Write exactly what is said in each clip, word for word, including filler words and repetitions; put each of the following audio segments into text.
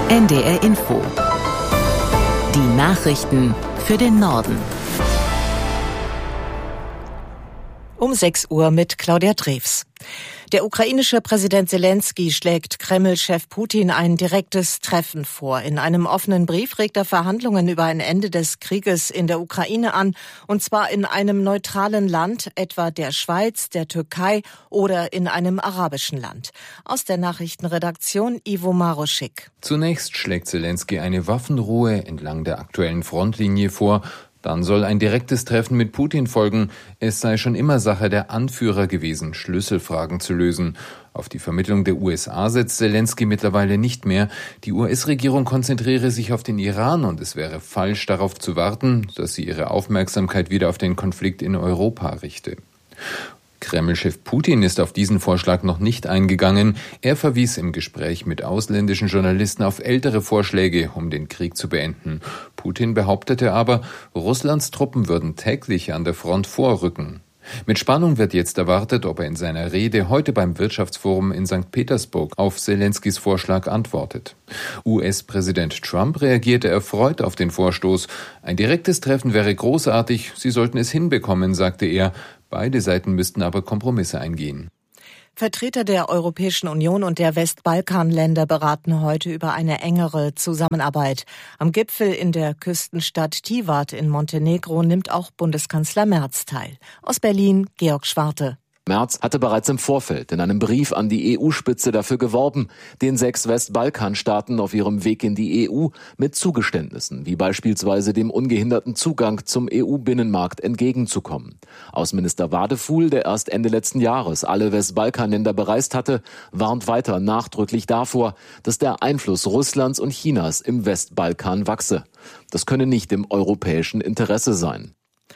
N D R Info. Die Nachrichten für den Norden. Um sechs Uhr mit Claudia Drews. Der ukrainische Präsident Selenskyj schlägt Kreml-Chef Putin ein direktes Treffen vor. In einem offenen Brief regt er Verhandlungen über ein Ende des Krieges in der Ukraine an, und zwar in einem neutralen Land, etwa der Schweiz, der Türkei oder in einem arabischen Land. Aus der Nachrichtenredaktion Ivo Maroschik. Zunächst schlägt Selenskyj eine Waffenruhe entlang der aktuellen Frontlinie vor. Dann soll ein direktes Treffen mit Putin folgen. Es sei schon immer Sache der Anführer gewesen, Schlüsselfragen zu lösen. Auf die Vermittlung der U S A setzt Selenskyj mittlerweile nicht mehr. Die U S-Regierung konzentriere sich auf den Iran und es wäre falsch, darauf zu warten, dass sie ihre Aufmerksamkeit wieder auf den Konflikt in Europa richte. Kreml-Chef Putin ist auf diesen Vorschlag noch nicht eingegangen. Er verwies im Gespräch mit ausländischen Journalisten auf ältere Vorschläge, um den Krieg zu beenden. Putin behauptete aber, Russlands Truppen würden täglich an der Front vorrücken. Mit Spannung wird jetzt erwartet, ob er in seiner Rede heute beim Wirtschaftsforum in Sankt Petersburg auf Selenskys Vorschlag antwortet. U S-Präsident Trump reagierte erfreut auf den Vorstoß. Ein direktes Treffen wäre großartig, sie sollten es hinbekommen, sagte er. Beide Seiten müssten aber Kompromisse eingehen. Vertreter der Europäischen Union und der Westbalkanländer beraten heute über eine engere Zusammenarbeit. Am Gipfel in der Küstenstadt Tivat in Montenegro nimmt auch Bundeskanzler Merz teil. Aus Berlin, Georg Schwarte. Merz hatte bereits im Vorfeld in einem Brief an die E U-Spitze dafür geworben, den sechs Westbalkanstaaten auf ihrem Weg in die E U mit Zugeständnissen, wie beispielsweise dem ungehinderten Zugang zum E U-Binnenmarkt, entgegenzukommen. Außenminister Wadefuhl, der erst Ende letzten Jahres alle Westbalkanländer bereist hatte, warnt weiter nachdrücklich davor, dass der Einfluss Russlands und Chinas im Westbalkan wachse. Das könne nicht im europäischen Interesse sein.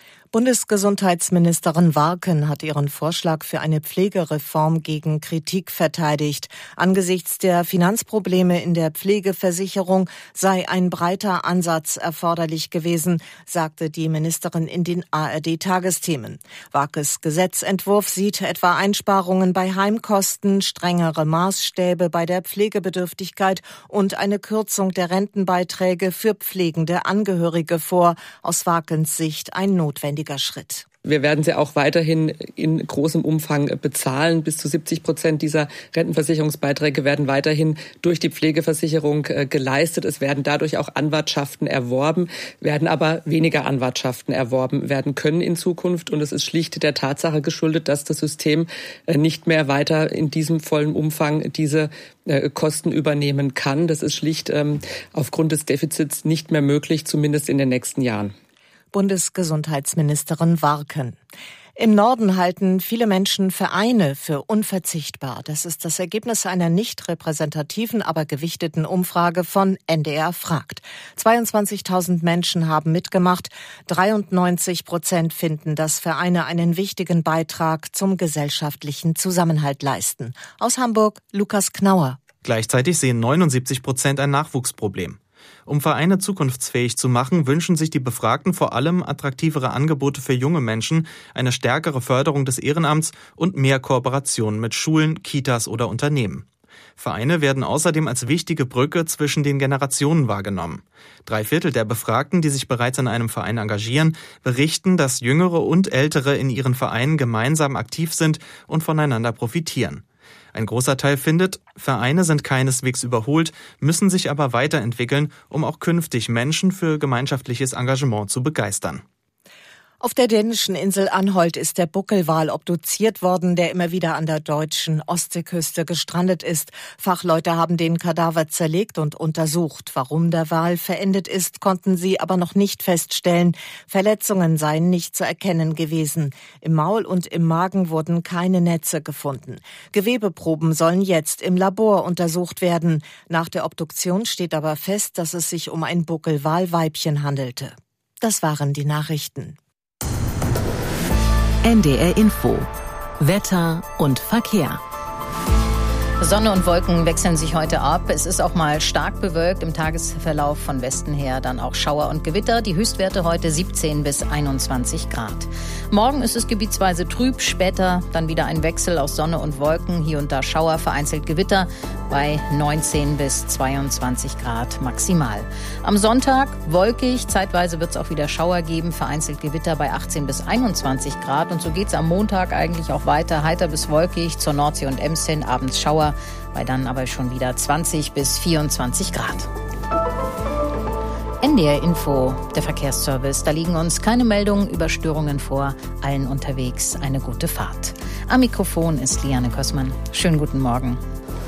Bundesgesundheitsministerin Warken hat ihren Vorschlag für eine Pflegereform gegen Kritik verteidigt. Angesichts der Finanzprobleme in der Pflegeversicherung sei ein breiter Ansatz erforderlich gewesen, sagte die Ministerin in den A R D-Tagesthemen. Warkes Gesetzentwurf sieht etwa Einsparungen bei Heimkosten, strengere Maßstäbe bei der Pflegebedürftigkeit und eine Kürzung der Rentenbeiträge für pflegende Angehörige vor. Aus Warkens Sicht ein notwendiger Schritt. Wir werden sie auch weiterhin in großem Umfang bezahlen. Bis zu siebzig Prozent dieser Rentenversicherungsbeiträge werden weiterhin durch die Pflegeversicherung geleistet. Es werden dadurch auch Anwartschaften erworben, werden aber weniger Anwartschaften erworben werden können in Zukunft. Und es ist schlicht der Tatsache geschuldet, dass das System nicht mehr weiter in diesem vollen Umfang diese Kosten übernehmen kann. Das ist schlicht aufgrund des Defizits nicht mehr möglich, zumindest in den nächsten Jahren. Bundesgesundheitsministerin Warken. Im Norden halten viele Menschen Vereine für unverzichtbar. Das ist das Ergebnis einer nicht repräsentativen, aber gewichteten Umfrage von N D R fragt. zweiundzwanzigtausend Menschen haben mitgemacht. dreiundneunzig Prozent finden, dass Vereine einen wichtigen Beitrag zum gesellschaftlichen Zusammenhalt leisten. Aus Hamburg, Lukas Knauer. Gleichzeitig sehen neunundsiebzig Prozent ein Nachwuchsproblem. Um Vereine zukunftsfähig zu machen, wünschen sich die Befragten vor allem attraktivere Angebote für junge Menschen, eine stärkere Förderung des Ehrenamts und mehr Kooperationen mit Schulen, Kitas oder Unternehmen. Vereine werden außerdem als wichtige Brücke zwischen den Generationen wahrgenommen. Drei Viertel der Befragten, die sich bereits in einem Verein engagieren, berichten, dass Jüngere und Ältere in ihren Vereinen gemeinsam aktiv sind und voneinander profitieren. Ein großer Teil findet, Vereine sind keineswegs überholt, müssen sich aber weiterentwickeln, um auch künftig Menschen für gemeinschaftliches Engagement zu begeistern. Auf der dänischen Insel Anholt ist der Buckelwal obduziert worden, der immer wieder an der deutschen Ostseeküste gestrandet ist. Fachleute haben den Kadaver zerlegt und untersucht. Warum der Wal verendet ist, konnten sie aber noch nicht feststellen. Verletzungen seien nicht zu erkennen gewesen. Im Maul und im Magen wurden keine Netze gefunden. Gewebeproben sollen jetzt im Labor untersucht werden. Nach der Obduktion steht aber fest, dass es sich um ein Buckelwalweibchen handelte. Das waren die Nachrichten. N D R Info. Wetter und Verkehr. Sonne und Wolken wechseln sich heute ab. Es ist auch mal stark bewölkt. Im Tagesverlauf von Westen her dann auch Schauer und Gewitter. Die Höchstwerte heute siebzehn bis einundzwanzig Grad. Morgen ist es gebietsweise trüb. Später dann wieder ein Wechsel aus Sonne und Wolken. Hier und da Schauer, vereinzelt Gewitter. bei neunzehn bis zweiundzwanzig Grad maximal. Am Sonntag wolkig, zeitweise wird es auch wieder Schauer geben, vereinzelt Gewitter bei achtzehn bis einundzwanzig Grad. Und so geht es am Montag eigentlich auch weiter, heiter bis wolkig, zur Nordsee und Ems hin, abends Schauer, bei dann aber schon wieder zwanzig bis vierundzwanzig Grad. N D R Info, der Verkehrsservice. Da liegen uns keine Meldungen über Störungen vor. Allen unterwegs eine gute Fahrt. Am Mikrofon ist Liane Kossmann. Schönen guten Morgen.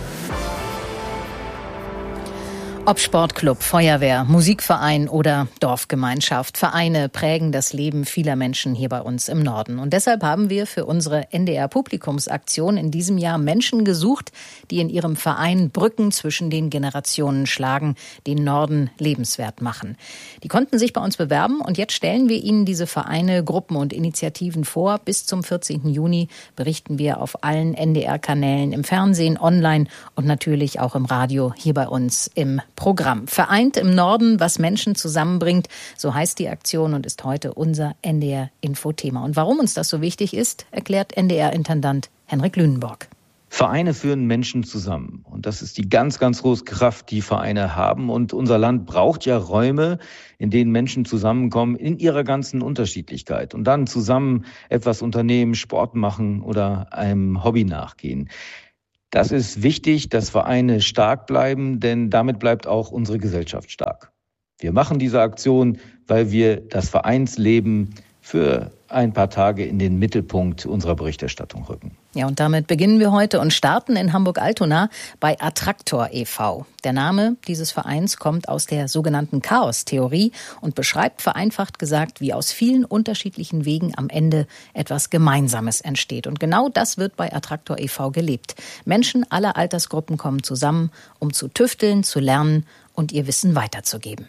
Ob Sportclub, Feuerwehr, Musikverein oder Dorfgemeinschaft, Vereine prägen das Leben vieler Menschen hier bei uns im Norden. Und deshalb haben wir für unsere N D R-Publikumsaktion in diesem Jahr Menschen gesucht, die in ihrem Verein Brücken zwischen den Generationen schlagen, den Norden lebenswert machen. Die konnten sich bei uns bewerben und jetzt stellen wir Ihnen diese Vereine, Gruppen und Initiativen vor. Bis zum vierzehnten Juni berichten wir auf allen N D R-Kanälen, im Fernsehen, online und natürlich auch im Radio hier bei uns im Programm. Vereint im Norden, was Menschen zusammenbringt, so heißt die Aktion und ist heute unser N D R-Infothema. Und warum uns das so wichtig ist, erklärt N D R-Intendant Henrik Lünenborg. Vereine führen Menschen zusammen. Und das ist die ganz, ganz große Kraft, die Vereine haben. Und unser Land braucht ja Räume, in denen Menschen zusammenkommen in ihrer ganzen Unterschiedlichkeit und dann zusammen etwas unternehmen, Sport machen oder einem Hobby nachgehen. Das ist wichtig, dass Vereine stark bleiben, denn damit bleibt auch unsere Gesellschaft stark. Wir machen diese Aktion, weil wir das Vereinsleben für ein paar Tage in den Mittelpunkt unserer Berichterstattung rücken. Ja, und damit beginnen wir heute und starten in Hamburg-Altona bei Attraktor e V. Der Name dieses Vereins kommt aus der sogenannten Chaos-Theorie und beschreibt vereinfacht gesagt, wie aus vielen unterschiedlichen Wegen am Ende etwas Gemeinsames entsteht. Und genau das wird bei Attraktor e V gelebt. Menschen aller Altersgruppen kommen zusammen, um zu tüfteln, zu lernen und ihr Wissen weiterzugeben.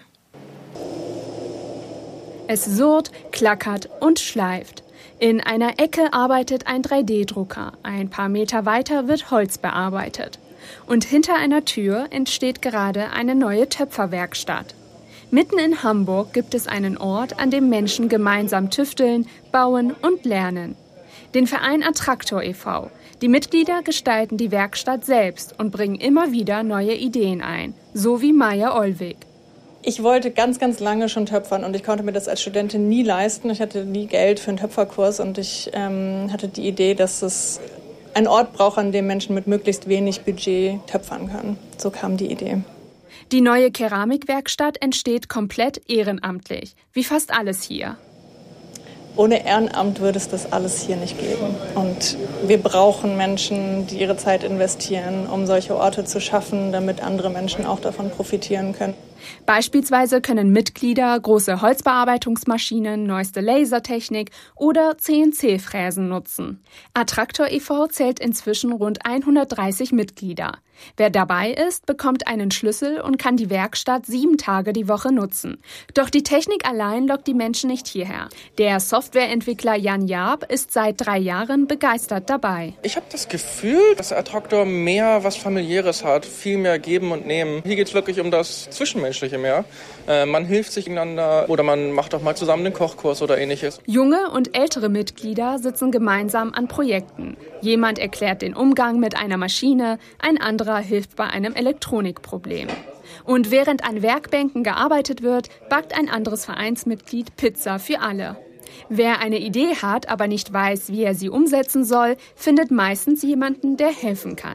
Es surrt, klackert und schleift. In einer Ecke arbeitet ein drei D Drucker. Ein paar Meter weiter wird Holz bearbeitet. Und hinter einer Tür entsteht gerade eine neue Töpferwerkstatt. Mitten in Hamburg gibt es einen Ort, an dem Menschen gemeinsam tüfteln, bauen und lernen. Den Verein Attraktor e V. Die Mitglieder gestalten die Werkstatt selbst und bringen immer wieder neue Ideen ein. So wie Maja Ollweg. Ich wollte ganz, ganz lange schon töpfern und ich konnte mir das als Studentin nie leisten. Ich hatte nie Geld für einen Töpferkurs und ich ähm, hatte die Idee, dass es einen Ort braucht, an dem Menschen mit möglichst wenig Budget töpfern können. So kam die Idee. Die neue Keramikwerkstatt entsteht komplett ehrenamtlich, wie fast alles hier. Ohne Ehrenamt würde es das alles hier nicht geben. Und wir brauchen Menschen, die ihre Zeit investieren, um solche Orte zu schaffen, damit andere Menschen auch davon profitieren können. Beispielsweise können Mitglieder große Holzbearbeitungsmaschinen, neueste Lasertechnik oder C N C-Fräsen nutzen. Attraktor e V zählt inzwischen rund hundertdreißig Mitglieder. Wer dabei ist, bekommt einen Schlüssel und kann die Werkstatt sieben Tage die Woche nutzen. Doch die Technik allein lockt die Menschen nicht hierher. Der Softwareentwickler Jan Jaab ist seit drei Jahren begeistert dabei. Ich habe das Gefühl, dass Attraktor mehr was Familiäres hat, viel mehr geben und nehmen. Hier geht es wirklich um das Zwischenmenschliche mehr. Äh, man hilft sich einander oder man macht auch mal zusammen einen Kochkurs oder ähnliches. Junge und ältere Mitglieder sitzen gemeinsam an Projekten. Jemand erklärt den Umgang mit einer Maschine, ein anderer hilft bei einem Elektronikproblem. Und während an Werkbänken gearbeitet wird, backt ein anderes Vereinsmitglied Pizza für alle. Wer eine Idee hat, aber nicht weiß, wie er sie umsetzen soll, findet meistens jemanden, der helfen kann.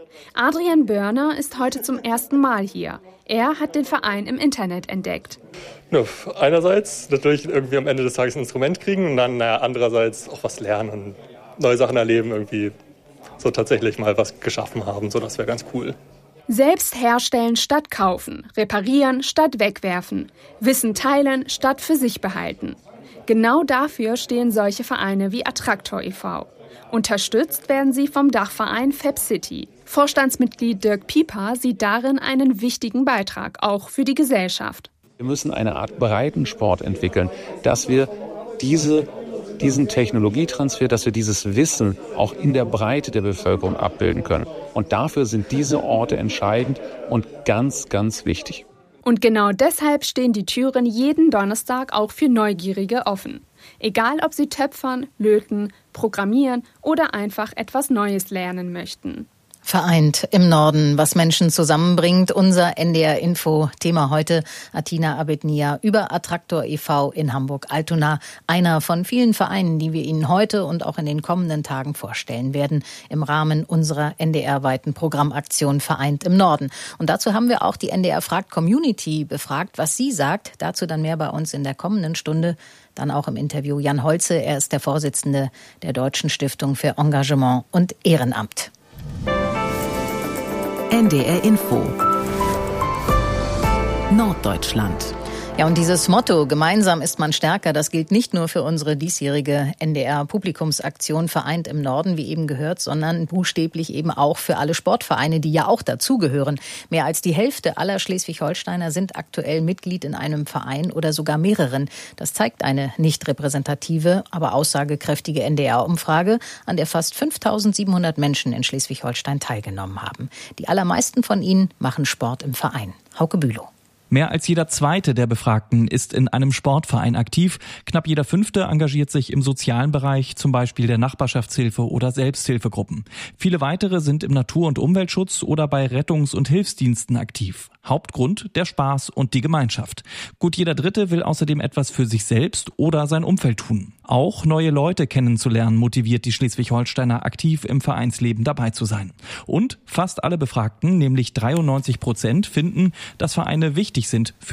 Adrian Börner ist heute zum ersten Mal hier. Er hat den Verein im Internet entdeckt. Ja, einerseits natürlich irgendwie am Ende des Tages ein Instrument kriegen und dann naja, andererseits auch was lernen und neue Sachen erleben, irgendwie so tatsächlich mal was geschaffen haben. So, das wäre ganz cool. Selbst herstellen statt kaufen, reparieren statt wegwerfen, Wissen teilen statt für sich behalten. Genau dafür stehen solche Vereine wie Attraktor e V. Unterstützt werden sie vom Dachverein FabCity. Vorstandsmitglied Dirk Pieper sieht darin einen wichtigen Beitrag, auch für die Gesellschaft. Wir müssen eine Art Breitensport entwickeln, dass wir diese, diesen Technologietransfer, dass wir dieses Wissen auch in der Breite der Bevölkerung abbilden können. Und dafür sind diese Orte entscheidend und ganz, ganz wichtig. Und genau deshalb stehen die Türen jeden Donnerstag auch für Neugierige offen. Egal, ob sie töpfern, löten, programmieren oder einfach etwas Neues lernen möchten. Vereint im Norden, was Menschen zusammenbringt. Unser N D R-Info-Thema heute, Atina Abednia über Attraktor e V in Hamburg-Altona. Einer von vielen Vereinen, die wir Ihnen heute und auch in den kommenden Tagen vorstellen werden, im Rahmen unserer N D R-weiten Programmaktion Vereint im Norden. Und dazu haben wir auch die N D R-Fragt-Community befragt, was sie sagt. Dazu dann mehr bei uns in der kommenden Stunde. Dann auch im Interview Jan Holze. Er ist der Vorsitzende der Deutschen Stiftung für Engagement und Ehrenamt. N D R Info Norddeutschland. Ja, und dieses Motto, gemeinsam ist man stärker, das gilt nicht nur für unsere diesjährige N D R-Publikumsaktion Vereint im Norden, wie eben gehört, sondern buchstäblich eben auch für alle Sportvereine, die ja auch dazugehören. Mehr als die Hälfte aller Schleswig-Holsteiner sind aktuell Mitglied in einem Verein oder sogar mehreren. Das zeigt eine nicht repräsentative, aber aussagekräftige N D R-Umfrage, an der fast fünftausendsiebenhundert Menschen in Schleswig-Holstein teilgenommen haben. Die allermeisten von ihnen machen Sport im Verein. Hauke Bülow. Mehr als jeder Zweite der Befragten ist in einem Sportverein aktiv. Knapp jeder Fünfte engagiert sich im sozialen Bereich, zum Beispiel der Nachbarschaftshilfe oder Selbsthilfegruppen. Viele weitere sind im Natur- und Umweltschutz oder bei Rettungs- und Hilfsdiensten aktiv. Hauptgrund der Spaß und die Gemeinschaft. Gut jeder Dritte will außerdem etwas für sich selbst oder sein Umfeld tun. Auch neue Leute kennenzulernen motiviert die Schleswig-Holsteiner, aktiv im Vereinsleben dabei zu sein. Und fast alle Befragten, nämlich dreiundneunzig Prozent, finden, dass Vereine wichtig sind für